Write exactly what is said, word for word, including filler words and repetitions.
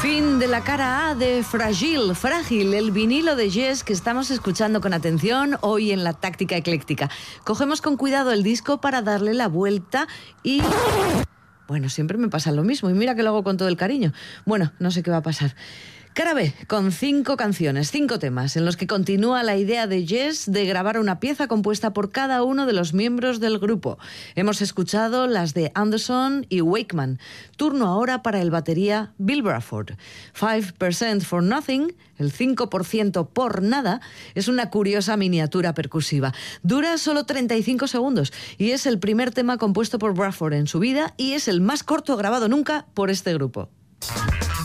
Fin de la cara A de Fragile, Frágil, el vinilo de Yes que estamos escuchando con atención hoy en la Táctica Ecléctica. Cogemos con cuidado el disco para darle la vuelta y... Bueno, siempre me pasa lo mismo y mira que lo hago con todo el cariño. Bueno, no sé qué va a pasar. Cara B, con cinco canciones, cinco temas, en los que continúa la idea de Yes de grabar una pieza compuesta por cada uno de los miembros del grupo. Hemos escuchado las de Anderson y Wakeman. Turno ahora para el batería Bill Bruford. five percent for Nothing, el cinco por ciento por nada, es una curiosa miniatura percusiva. Dura solo treinta y cinco segundos y es el primer tema compuesto por Bruford en su vida y es el más corto grabado nunca por este grupo.